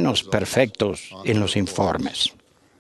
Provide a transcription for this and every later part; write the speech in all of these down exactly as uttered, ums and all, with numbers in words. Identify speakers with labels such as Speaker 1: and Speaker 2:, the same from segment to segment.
Speaker 1: menos perfectos en los informes.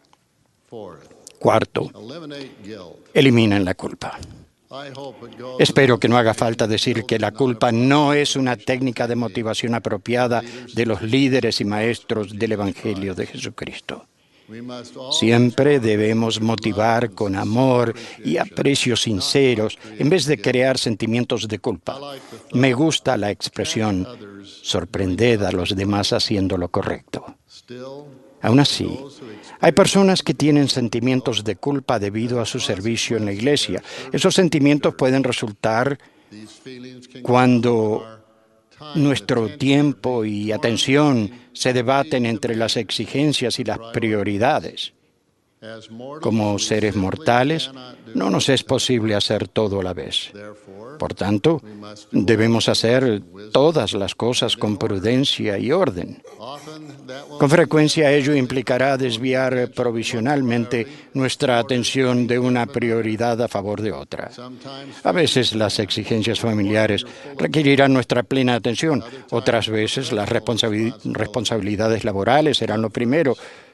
Speaker 1: Cuarto, eliminen la culpa. Espero que no haga falta decir que la culpa no es una técnica de motivación apropiada de los líderes y maestros del Evangelio de Jesucristo. Siempre debemos motivar con amor y aprecio sinceros en vez de crear sentimientos de culpa. Me gusta la expresión sorprended a los demás haciendo lo correcto. Aún así, hay personas que tienen sentimientos de culpa debido a su servicio en la iglesia. Esos sentimientos pueden resultar cuando nuestro tiempo y atención se debaten entre las exigencias y las prioridades. Como seres mortales, no nos es posible hacer todo a la vez. Por tanto, debemos hacer todas las cosas con prudencia y orden. Con frecuencia ello implicará desviar provisionalmente nuestra atención de una prioridad a favor de otra. A veces las exigencias familiares requerirán nuestra plena atención, otras veces las responsabil- responsabilidades laborales serán lo primero,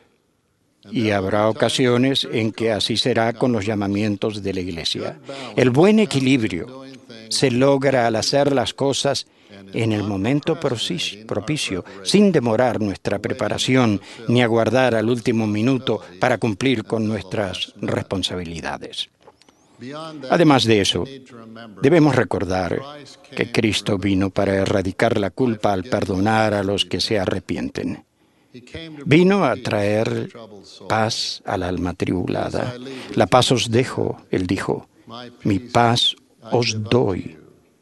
Speaker 1: y habrá ocasiones en que así será con los llamamientos de la iglesia. El buen equilibrio se logra al hacer las cosas en el momento propicio, sin demorar nuestra preparación ni aguardar al último minuto para cumplir con nuestras responsabilidades. Además de eso, debemos recordar que Cristo vino para erradicar la culpa al perdonar a los que se arrepienten. Vino a traer paz al alma tribulada. La paz os dejo, Él dijo, mi paz os doy.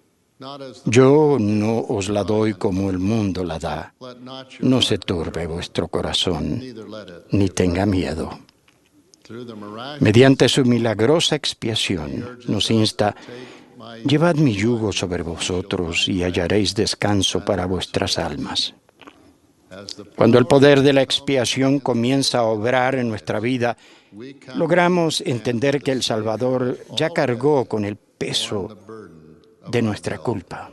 Speaker 1: Yo no os la doy como el mundo la da. No se turbe vuestro corazón, ni tenga miedo. Mediante su milagrosa expiación, nos insta, llevad mi yugo sobre vosotros y hallaréis descanso para vuestras almas. Cuando el poder de la expiación comienza a obrar en nuestra vida, logramos entender que el Salvador ya cargó con el peso de nuestra culpa.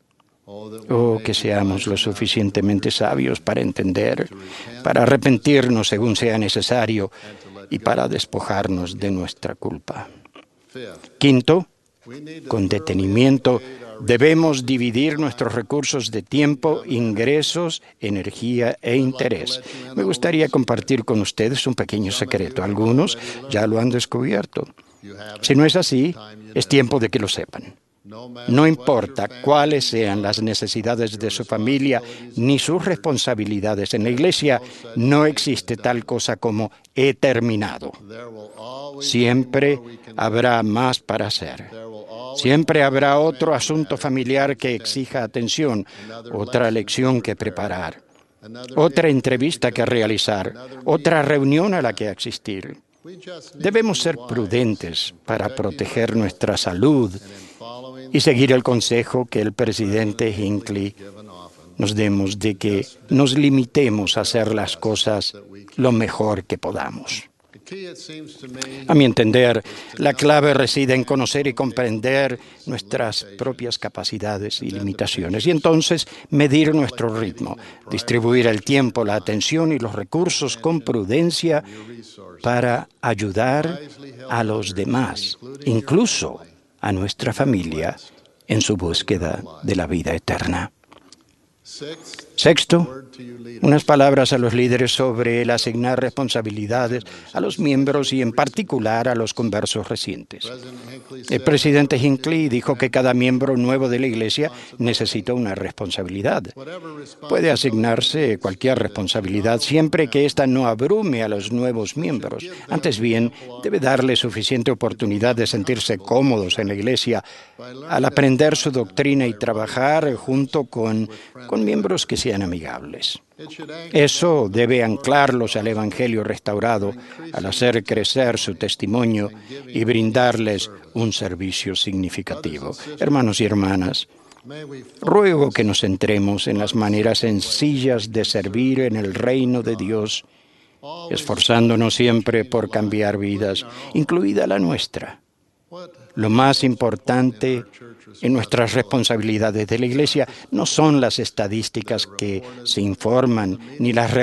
Speaker 1: Oh, que seamos lo suficientemente sabios para entender, para arrepentirnos según sea necesario y para despojarnos de nuestra culpa. Quinto, con detenimiento, debemos dividir nuestros recursos de tiempo, ingresos, energía e interés. Me gustaría compartir con ustedes un pequeño secreto. Algunos ya lo han descubierto. Si no es así, es tiempo de que lo sepan. No importa cuáles sean las necesidades de su familia ni sus responsabilidades en la iglesia, no existe tal cosa como he terminado. Siempre habrá más para hacer. Siempre habrá otro asunto familiar que exija atención, otra lección que preparar, otra entrevista que realizar, otra reunión a la que asistir. Debemos ser prudentes para proteger nuestra salud y seguir el consejo que el presidente Hinckley nos demos de que nos limitemos a hacer las cosas lo mejor que podamos. A mi entender, la clave reside en conocer y comprender nuestras propias capacidades y limitaciones y entonces medir nuestro ritmo, distribuir el tiempo, la atención y los recursos con prudencia para ayudar a los demás, incluso a nuestra familia, en su búsqueda de la vida eterna. Sexto, unas palabras a los líderes sobre el asignar responsabilidades a los miembros y en particular a los conversos recientes. El presidente Hinckley dijo que cada miembro nuevo de la iglesia necesita una responsabilidad. Puede asignarse cualquier responsabilidad siempre que ésta no abrume a los nuevos miembros. Antes bien, debe darle suficiente oportunidad de sentirse cómodos en la iglesia al aprender su doctrina y trabajar junto con, con miembros que sean amigables. Eso debe anclarlos al Evangelio restaurado, al hacer crecer su testimonio y brindarles un servicio significativo. Hermanos y hermanas, ruego que nos centremos en las maneras sencillas de servir en el reino de Dios, esforzándonos siempre por cambiar vidas, incluida la nuestra. Lo más importante en nuestras responsabilidades de la iglesia no son las estadísticas que se informan ni las